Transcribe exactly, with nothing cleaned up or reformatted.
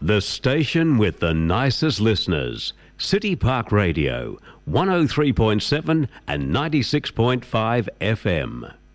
The station with the nicest listeners. City Park Radio, one oh three point seven and ninety-six point five F M.